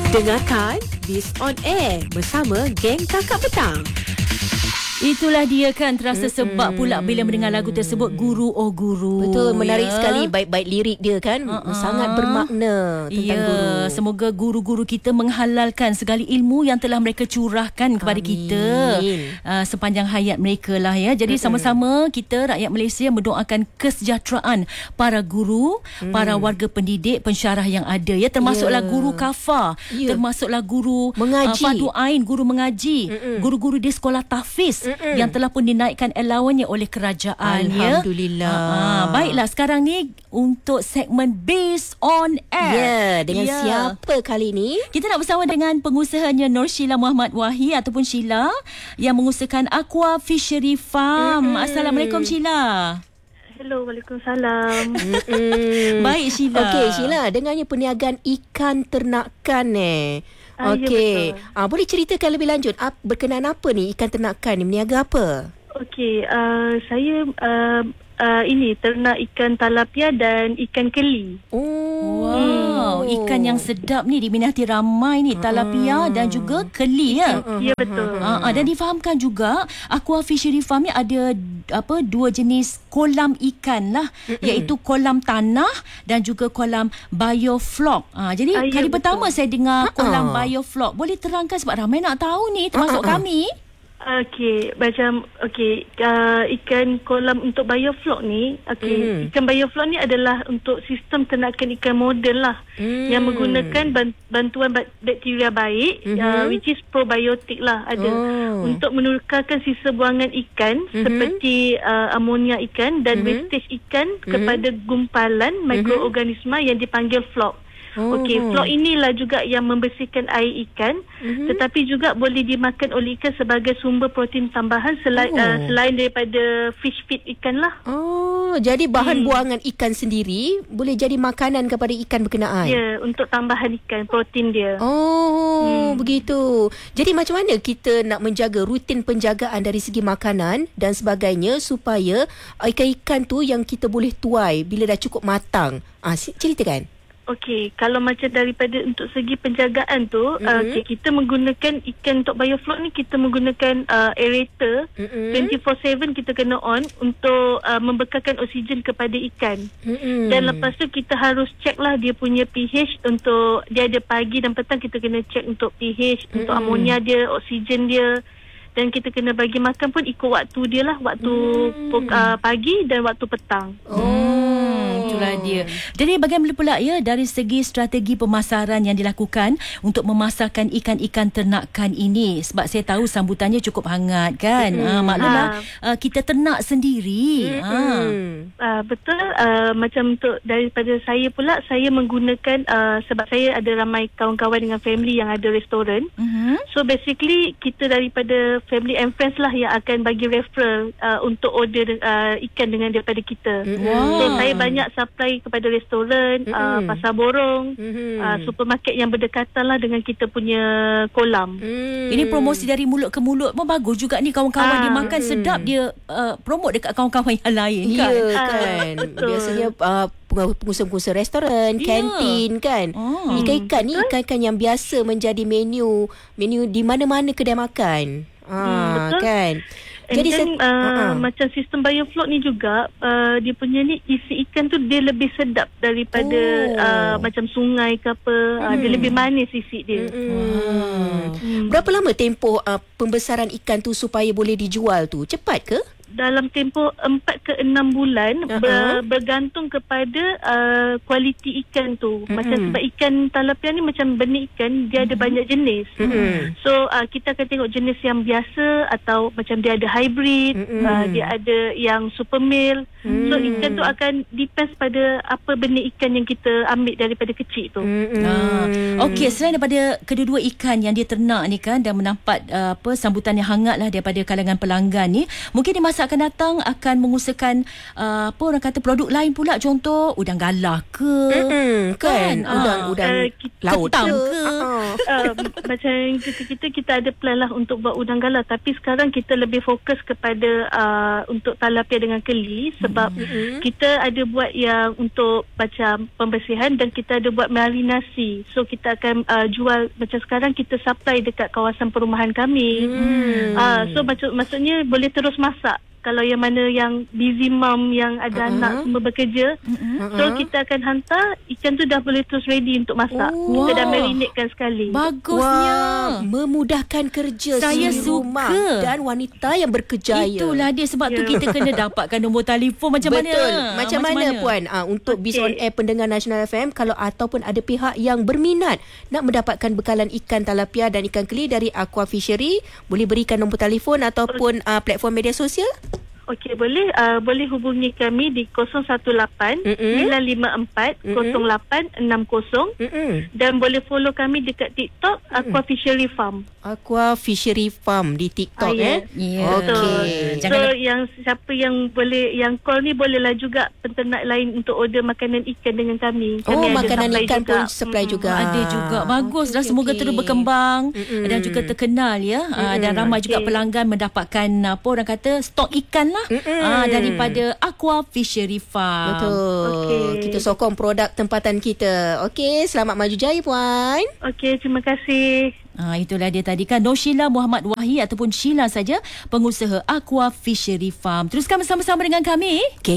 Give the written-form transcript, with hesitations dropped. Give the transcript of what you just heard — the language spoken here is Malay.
Dengarkan Biz On Air bersama geng Kakak Petang. Itulah dia kan, terasa sebab pula bila mendengar lagu tersebut, Guru Oh Guru. Betul, menarik sekali baik-baik lirik dia kan. Sangat bermakna tentang guru. Semoga guru-guru kita menghalalkan segala ilmu yang telah mereka curahkan kepada kita sepanjang hayat mereka lah ya. Jadi sama-sama kita rakyat Malaysia mendoakan kesejahteraan para guru, para warga pendidik, pensyarah yang ada ya, termasuklah guru kafar, termasuklah guru mengaji, fardu ain, guru mengaji, guru-guru di sekolah tahfiz yang telah pun dinaikkan allowance oleh kerajaan. Alhamdulillah. Baiklah, sekarang ni untuk segmen Biz On Air. Dengan siapa kali ni? Kita nak bersama dengan pengusahanya Nur Sheila Muhammad Wahi ataupun Sheila yang mengusahakan Aqua Fishery Farm. Assalamualaikum Sheila. Hello, Waalaikumsalam. Baik Sheila. Okey Sheila, dengarnya perniagaan ikan ternakan Okey. Ya, boleh ceritakan lebih lanjut berkenaan apa ni ikan ternakan ni, meniaga apa? Okey, saya ini ternak ikan talapia dan ikan keli. Wow, ikan yang sedap ni diminati ramai ni, talapia dan juga keli ya. Ya, betul. Dan difahamkan juga Aqua Fishery Farm ni ada dua jenis kolam ikan lah, iaitu kolam tanah dan juga kolam bioflok. Jadi kali pertama saya dengar kolam bioflok. Boleh terangkan sebab ramai nak tahu ni, termasuk kami. Ikan kolam untuk bioflok ni, ikan bioflok ni adalah untuk sistem ternakan ikan moden lah, yang menggunakan bantuan bakteria baik, which is probiotik lah ada, untuk menukarkan sisa buangan ikan seperti amonia ikan dan wastage ikan kepada gumpalan mikroorganisma yang dipanggil flok. Flok inilah juga yang membersihkan air ikan, tetapi juga boleh dimakan oleh ikan sebagai sumber protein tambahan selain daripada fish feed ikan lah. Jadi bahan buangan ikan sendiri boleh jadi makanan kepada ikan berkenaan. Ya, untuk tambahan ikan, protein dia. Begitu. Jadi macam mana kita nak menjaga rutin penjagaan dari segi makanan dan sebagainya supaya ikan-ikan tu yang kita boleh tuai bila dah cukup matang? Ceritakan. Okey, kalau macam daripada untuk segi penjagaan tu, kita menggunakan ikan untuk bioflok ni, kita menggunakan aerator 24/7 kita kena on untuk membekalkan oksigen kepada ikan. Dan lepas tu kita harus check lah dia punya pH, untuk dia ada pagi dan petang, kita kena check untuk pH, untuk amonia dia, oksigen dia. Dan kita kena bagi makan pun ikut waktu dia lah, waktu pagi dan waktu petang. Itulah dia. Jadi bagaimana pula ya dari segi strategi pemasaran yang dilakukan untuk memasarkan ikan-ikan ternakan ini? Sebab saya tahu sambutannya cukup hangat kan. Maklumlah kita ternak sendiri. Betul. Macam untuk daripada saya pula, saya menggunakan sebab saya ada ramai kawan-kawan dengan family yang ada restoran. So basically kita daripada family and friends lah yang akan bagi referral untuk order ikan dengan daripada kita. So saya banyak supply kepada restoran, pasar borong, supermarket yang berdekatan lah dengan kita punya kolam. Ini promosi dari mulut ke mulut pun bagus juga ni, kawan-kawan dia makan sedap, dia promote dekat kawan-kawan yang lain kan. Ya kan. Biasanya pengusaha-pengusaha restoran, kantin kan. Ikan-ikan ni ikan-ikan yang biasa menjadi menu di mana-mana kedai makan. Betul. Kan. Jadi macam sistem bioflok ni juga, dia punya ni isi ikan tu dia lebih sedap daripada macam sungai ke apa. Dia lebih manis isi dia. Berapa lama tempoh pembesaran ikan tu supaya boleh dijual tu? Cepat ke? Dalam tempoh 4 ke 6 bulan, bergantung kepada kualiti ikan tu. Macam sebab ikan talapia ni macam benih ikan, dia ada banyak jenis. So kita akan tengok jenis yang biasa atau macam dia ada hybrid, dia ada yang super male. So ikan tu akan depends pada apa benih ikan yang kita ambil daripada kecil tu. Okey, selain daripada kedua-dua ikan yang dia ternak ni kan, dan mendapat sambutan yang hangat lah daripada kalangan pelanggan ni, mungkin di masa masa akan datang akan mengusahakan apa orang kata produk lain pula, contoh udang galah ke, kan? Udang laut ketam ke? Macam kita ada plan lah untuk buat udang galah, tapi sekarang kita lebih fokus kepada untuk talapia dengan keli, sebab kita ada buat yang untuk macam pembersihan dan kita ada buat marinasi. So kita akan jual, macam sekarang kita supply dekat kawasan perumahan kami. So maksudnya boleh terus masak. Kalau yang mana yang busy mom yang ada anak semua bekerja, so kita akan hantar ikan tu dah boleh terus ready untuk masak. Kita dah marinatekan sekali. Bagusnya. Memudahkan kerja Saya si rumah suka. dan wanita yang berkejaya. Itulah dia, sebab tu kita kena dapatkan nombor telefon macam mana. Betul. Macam mana Puan? Untuk Biz on Air pendengar Nasional FM, kalau ataupun ada pihak yang berminat nak mendapatkan bekalan ikan talapia dan ikan keli dari Aqua Fishery, boleh berikan nombor telefon ataupun platform media sosial? Okey, boleh hubungi kami di 018 954 0860 dan boleh follow kami dekat TikTok Aqua Fishery Farm. Aqua Fishery Farm di TikTok Okey. So yang siapa yang boleh, yang call ni bolehlah juga peternak lain untuk order makanan ikan dengan kami. Kami ada makanan supply ikan juga. pun supply juga. Ada juga. Bagus dah, semoga terus berkembang dan juga terkenal ya. Dan ramai juga pelanggan mendapatkan apa orang kata stok ikan lah daripada Aqua Fishery Farm. Betul. Kita sokong produk tempatan kita. Okey, selamat maju jaya Puan. Okey, terima kasih. Itulah dia tadi kan, Nur Sheila Muhammad Wahid ataupun Sheila saja, pengusaha Aqua Fishery Farm. Teruskan bersama-sama dengan kami.